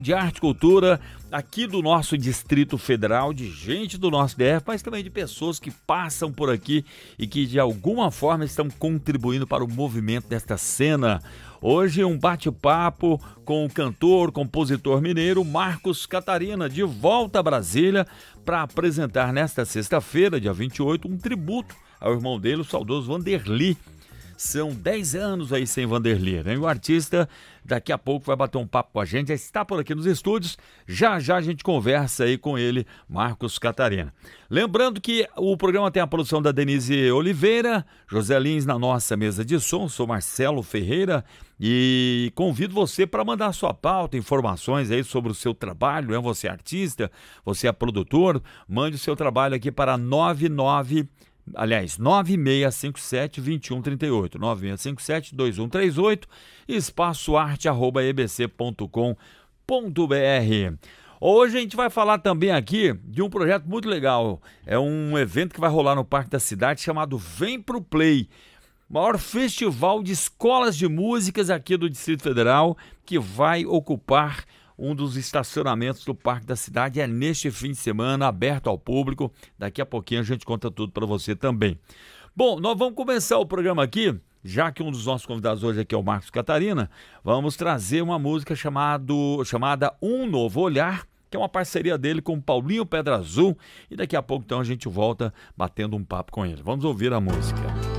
de arte e cultura aqui do nosso Distrito Federal, de gente do nosso DF, mas também de pessoas que passam por aqui e que de alguma forma estão contribuindo para o movimento desta cena. Hoje um bate-papo com o cantor, compositor mineiro Marcos Catarina, de volta a Brasília para apresentar nesta sexta-feira, dia 28, um tributo ao irmão dele, o saudoso Vanderly. São 10 anos aí sem Vanderly, né? O artista daqui a pouco vai bater um papo com a gente, já está por aqui nos estúdios, já já a gente conversa aí com ele, Marcos Catarina. Lembrando que o programa tem a produção da Denise Oliveira, José Lins na nossa mesa de som, sou Marcelo Ferreira e convido você para mandar sua pauta, informações aí sobre o seu trabalho, né? Você é artista, você é produtor, mande o seu trabalho aqui para 9657-2138, 9657-2138, espaçoarte@ebc.com.br. Hoje a gente vai falar também aqui de um projeto muito legal, é um evento que vai rolar no Parque da Cidade chamado Vem Pro Play, maior festival de escolas de músicas aqui do Distrito Federal, que vai ocupar um dos estacionamentos do Parque da Cidade. É neste fim de semana, aberto ao público. Daqui a pouquinho a gente conta tudo para você também. Bom, nós vamos começar o programa aqui, já que um dos nossos convidados hoje aqui é o Marcos Catarina. Vamos trazer uma música chamada Um Novo Olhar, que é uma parceria dele com o Paulinho Pedra Azul. E daqui a pouco então a gente volta batendo um papo com ele. Vamos ouvir a música.